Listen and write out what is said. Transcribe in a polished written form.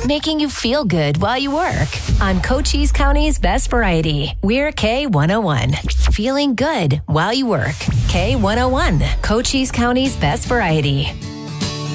making you feel good while you work. On Cochise County's Best Variety, we're K101. Feeling good while you work. K101, Cochise County's Best Variety.